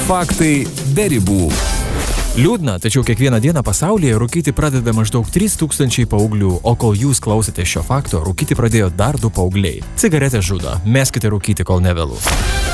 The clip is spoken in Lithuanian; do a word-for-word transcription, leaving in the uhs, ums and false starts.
Faktai be ribų. Liūdna, tačiau kiekvieną dieną pasaulyje rūkyti pradeda maždaug trys tūkstančiai paauglių, o kol jūs klausėte šio fakto, rūkyti pradėjo dar du paaugliai. Cigaretė žudo, meskite rūkyti, kol nevėlu.